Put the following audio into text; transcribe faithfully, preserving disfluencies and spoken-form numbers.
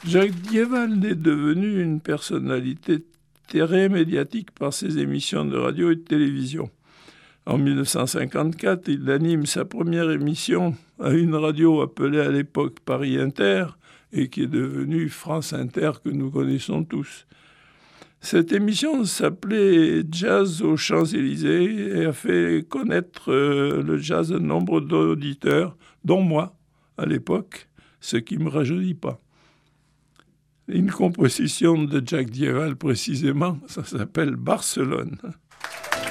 Jacques Dieval est devenu une personnalité très médiatique par ses émissions de radio et de télévision. En dix-neuf cent cinquante-quatre, il anime sa première émission à une radio appelée à l'époque Paris Inter et qui est devenue France Inter que nous connaissons tous. Cette émission s'appelait Jazz aux Champs-Élysées et a fait connaître euh, le jazz à nombre d'auditeurs, dont moi, à l'époque, ce qui ne me rajeunit pas. Une composition de Jacques Dieval, précisément, ça s'appelle Barcelone.